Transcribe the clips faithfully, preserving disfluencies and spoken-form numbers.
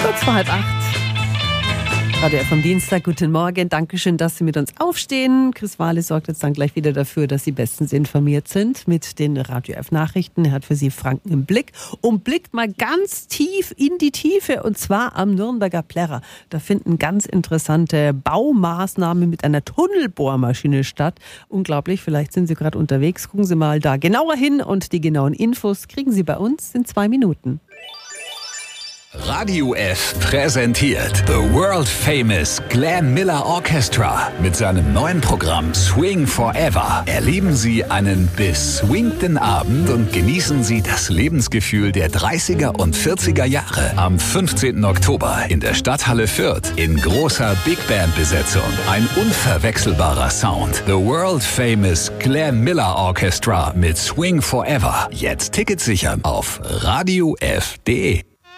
Kurz vor halb acht. Radio F am Dienstag, guten Morgen. Dankeschön, dass Sie mit uns aufstehen. Chris Wahle sorgt jetzt dann gleich wieder dafür, dass Sie bestens informiert sind mit den Radio F Nachrichten. Er hat für Sie Franken im Blick und blickt mal ganz tief in die Tiefe, und zwar am Nürnberger Plärrer. Da finden ganz interessante Baumaßnahmen mit einer Tunnelbohrmaschine statt. Unglaublich, vielleicht sind Sie gerade unterwegs. Gucken Sie mal da genauer hin und die genauen Infos kriegen Sie bei uns in zwei Minuten. Radio F präsentiert The World Famous Glenn Miller Orchestra mit seinem neuen Programm Swing Forever. Erleben Sie einen beswingten Abend und genießen Sie das Lebensgefühl der dreißiger und vierziger Jahre am fünfzehnten Oktober in der Stadthalle Fürth in großer Big Band Besetzung. Ein unverwechselbarer Sound. The World Famous Glenn Miller Orchestra mit Swing Forever. Jetzt Tickets sichern auf radio f punkt de.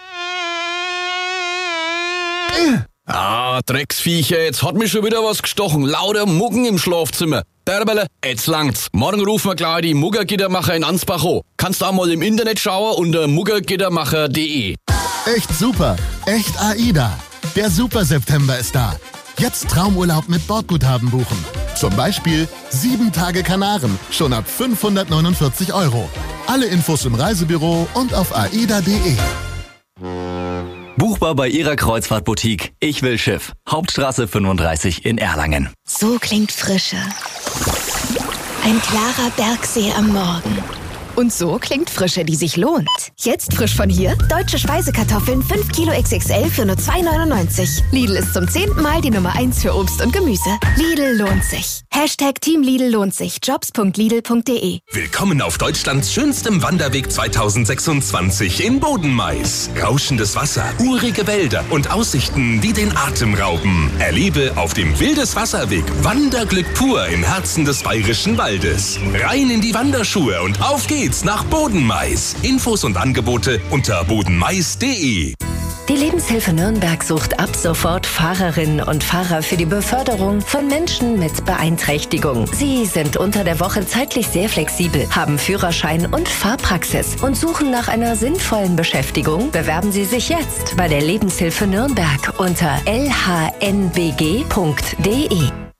Ah, Drecksviecher, jetzt hat mich schon wieder was gestochen. Lauter Muggen im Schlafzimmer. Bärbele, jetzt langt's. Morgen rufen wir gleich die Muggergittermacher in Ansbach an. Kannst auch mal im Internet schauen unter muggergittermacher punkt de. Echt super, echt AIDA. Der Super September ist da. Jetzt Traumurlaub mit Bordguthaben buchen. Zum Beispiel sieben Tage Kanaren, schon ab fünfhundertneunundvierzig Euro. Alle Infos im Reisebüro und auf aida punkt de. Buchbar bei Ihrer Kreuzfahrtboutique. Ich will Schiff. Hauptstraße fünfunddreißig in Erlangen. So klingt Frische. Ein klarer Bergsee am Morgen. Und so klingt Frische, die sich lohnt. Jetzt frisch von hier, deutsche Speisekartoffeln fünf Kilo X X L für nur zwei neunundneunzig. Lidl ist zum zehnten Mal die Nummer eins für Obst und Gemüse. Lidl lohnt sich. Hashtag Team Lidl lohnt sich. jobs punkt lidl punkt de. Willkommen auf Deutschlands schönstem Wanderweg zweitausendsechsundzwanzig in Bodenmais. Rauschendes Wasser, urige Wälder und Aussichten, die den Atem rauben. Erlebe auf dem Wildes Wasserweg Wanderglück pur im Herzen des bayerischen Waldes. Rein in die Wanderschuhe und auf geht's nach Bodenmais. Infos und Angebote unter bodenmais punkt de. Die Lebenshilfe Nürnberg sucht ab sofort Fahrerinnen und Fahrer für die Beförderung von Menschen mit Beeinträchtigung. Sie sind unter der Woche zeitlich sehr flexibel, haben Führerschein und Fahrpraxis und suchen nach einer sinnvollen Beschäftigung. Bewerben Sie sich jetzt bei der Lebenshilfe Nürnberg unter l h n b g punkt de.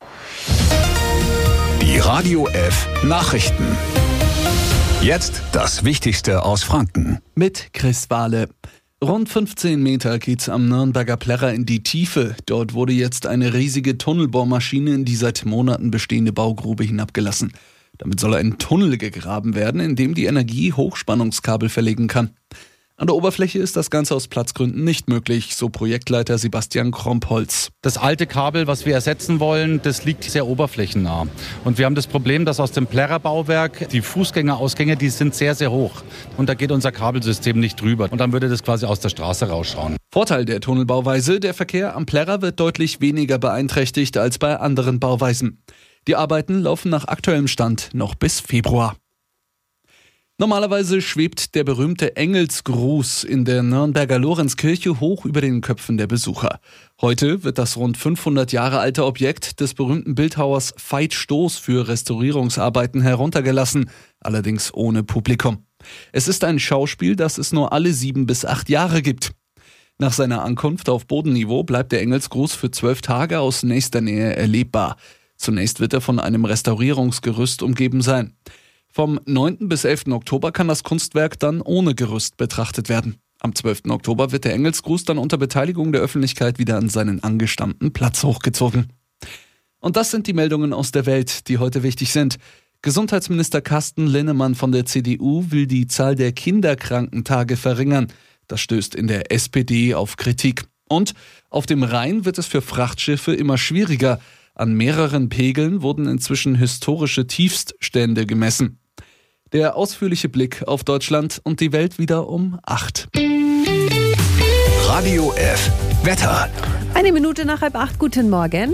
Die Radio F Nachrichten. Jetzt das Wichtigste aus Franken. Mit Chris Wahle. Rund fünfzehn Meter geht's am Nürnberger Plärrer in die Tiefe. Dort wurde jetzt eine riesige Tunnelbohrmaschine in die seit Monaten bestehende Baugrube hinabgelassen. Damit soll ein Tunnel gegraben werden, in dem die Energie Hochspannungskabel verlegen kann. An der Oberfläche ist das Ganze aus Platzgründen nicht möglich, so Projektleiter Sebastian Krompholz. Das alte Kabel, was wir ersetzen wollen, das liegt sehr oberflächennah. Und wir haben das Problem, dass aus dem Plärrerbauwerk die Fußgängerausgänge, die sind sehr, sehr hoch. Und da geht unser Kabelsystem nicht drüber. Und dann würde das quasi aus der Straße rausschauen. Vorteil der Tunnelbauweise: Der Verkehr am Plärrer wird deutlich weniger beeinträchtigt als bei anderen Bauweisen. Die Arbeiten laufen nach aktuellem Stand noch bis Februar. Normalerweise schwebt der berühmte Engelsgruß in der Nürnberger Lorenzkirche hoch über den Köpfen der Besucher. Heute wird das rund fünfhundert Jahre alte Objekt des berühmten Bildhauers Veit Stoß für Restaurierungsarbeiten heruntergelassen, allerdings ohne Publikum. Es ist ein Schauspiel, das es nur alle sieben bis acht Jahre gibt. Nach seiner Ankunft auf Bodenniveau bleibt der Engelsgruß für zwölf Tage aus nächster Nähe erlebbar. Zunächst wird er von einem Restaurierungsgerüst umgeben sein. Vom neunten bis elften Oktober kann das Kunstwerk dann ohne Gerüst betrachtet werden. Am zwölften Oktober wird der Engelsgruß dann unter Beteiligung der Öffentlichkeit wieder an seinen angestammten Platz hochgezogen. Und das sind die Meldungen aus der Welt, die heute wichtig sind. Gesundheitsminister Carsten Linnemann von der C D U will die Zahl der Kinderkrankentage verringern. Das stößt in der S P D auf Kritik. Und auf dem Rhein wird es für Frachtschiffe immer schwieriger. An mehreren Pegeln wurden inzwischen historische Tiefststände gemessen. Der ausführliche Blick auf Deutschland und die Welt wieder um acht. Radio F Wetter. Eine Minute nach halb acht, guten Morgen.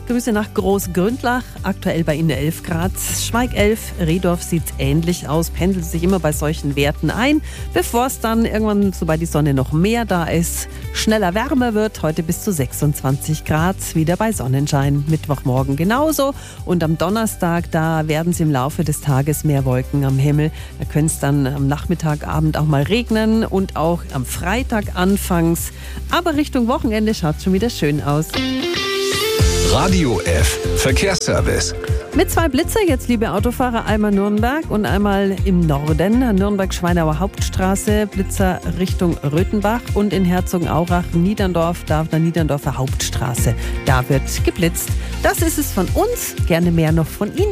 Grüße nach Großgründlach, aktuell bei Ihnen elf Grad. Schweig elf, Rehdorf sieht ähnlich aus, pendelt sich immer bei solchen Werten ein, bevor es dann irgendwann, sobald die Sonne noch mehr da ist, schneller wärmer wird. Heute bis zu sechsundzwanzig Grad, wieder bei Sonnenschein. Mittwochmorgen genauso. Und am Donnerstag, da werden es im Laufe des Tages mehr Wolken am Himmel. Da könnte es dann am Nachmittag, Abend auch mal regnen und auch am Freitag anfangs. Aber Richtung Wochenende schaut schon wieder schön aus. Radio F Verkehrsservice. Mit zwei Blitzer jetzt, liebe Autofahrer, einmal Nürnberg und einmal im Norden, Nürnberg-Schweinauer Hauptstraße, Blitzer Richtung Röthenbach und in Herzogenaurach, Niederndorf, da auf der Niederndorfer Hauptstraße. Da wird geblitzt. Das ist es von uns, gerne mehr noch von Ihnen.